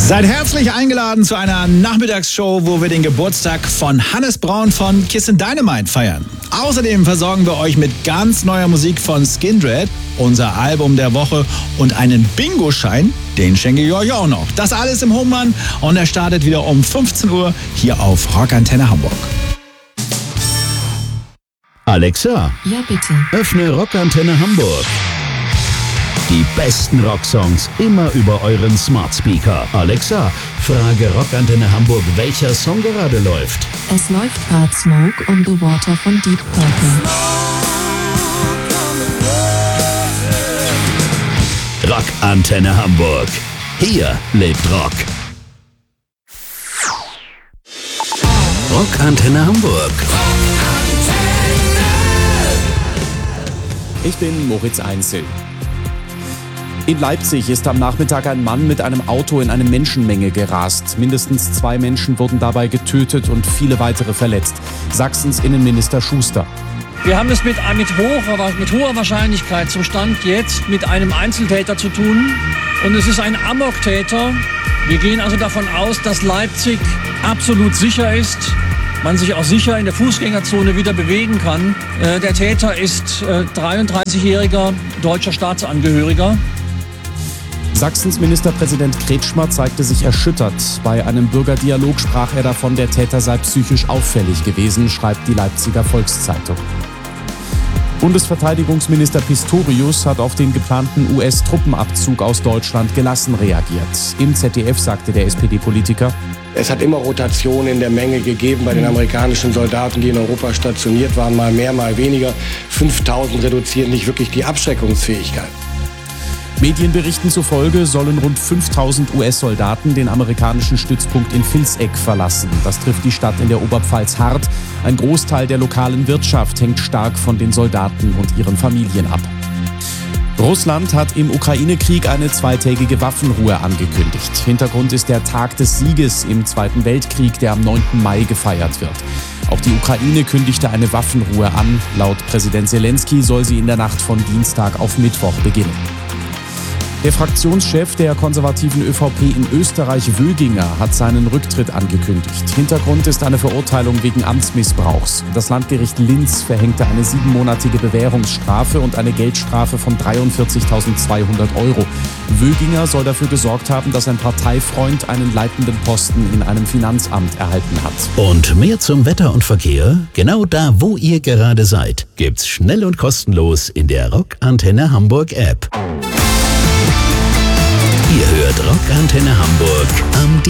Seid herzlich eingeladen zu einer Nachmittagsshow, wo wir den Geburtstag von Hannes Braun von Kissin' Dynamite feiern. Außerdem versorgen wir euch mit ganz neuer Musik von Skindred, unser Album der Woche und einen Bingo-Schein, den schenke ich euch auch noch. Das alles im Home Run und er startet wieder um 15 Uhr hier auf Rockantenne Hamburg. Alexa, ja bitte. Öffne Rockantenne Hamburg. Die besten Rocksongs immer über euren Smart Speaker. Alexa, frage Rockantenne Hamburg, welcher Song gerade läuft. Es läuft gerade Smoke on the Water von Deep Purple. Rockantenne Hamburg. Hier lebt Rock. Rockantenne Hamburg. Ich bin Moritz Einzel. In Leipzig ist am Nachmittag ein Mann mit einem Auto in eine Menschenmenge gerast. Mindestens 2 Menschen wurden dabei getötet und viele weitere verletzt. Sachsens Innenminister Schuster. Wir haben es mit hoher Wahrscheinlichkeit zum Stand jetzt mit einem Einzeltäter zu tun. Und es ist ein Amoktäter. Wir gehen also davon aus, dass Leipzig absolut sicher ist. Man sich auch sicher in der Fußgängerzone wieder bewegen kann. Der Täter ist 33-jähriger deutscher Staatsangehöriger. Sachsens Ministerpräsident Kretschmer zeigte sich erschüttert. Bei einem Bürgerdialog sprach er davon, der Täter sei psychisch auffällig gewesen, schreibt die Leipziger Volkszeitung. Bundesverteidigungsminister Pistorius hat auf den geplanten US-Truppenabzug aus Deutschland gelassen reagiert. Im ZDF sagte der SPD-Politiker: Es hat immer Rotation in der Menge gegeben bei den amerikanischen Soldaten, die in Europa stationiert waren, mal mehr, mal weniger. 5000 reduzieren nicht wirklich die Abschreckungsfähigkeit. Medienberichten zufolge sollen rund 5000 US-Soldaten den amerikanischen Stützpunkt in Vilseck verlassen. Das trifft die Stadt in der Oberpfalz hart. Ein Großteil der lokalen Wirtschaft hängt stark von den Soldaten und ihren Familien ab. Russland hat im Ukraine-Krieg eine 2-tägige Waffenruhe angekündigt. Hintergrund ist der Tag des Sieges im Zweiten Weltkrieg, der am 9. Mai gefeiert wird. Auch die Ukraine kündigte eine Waffenruhe an. Laut Präsident Zelensky soll sie in der Nacht von Dienstag auf Mittwoch beginnen. Der Fraktionschef der konservativen ÖVP in Österreich, Wöginger, hat seinen Rücktritt angekündigt. Hintergrund ist eine Verurteilung wegen Amtsmissbrauchs. Das Landgericht Linz verhängte eine 7-monatige Bewährungsstrafe und eine Geldstrafe von 43.200 €. Wöginger soll dafür gesorgt haben, dass ein Parteifreund einen leitenden Posten in einem Finanzamt erhalten hat. Und mehr zum Wetter und Verkehr? Genau da, wo ihr gerade seid, gibt's schnell und kostenlos in der Rockantenne Hamburg App. Ihr hört Rockantenne Hamburg am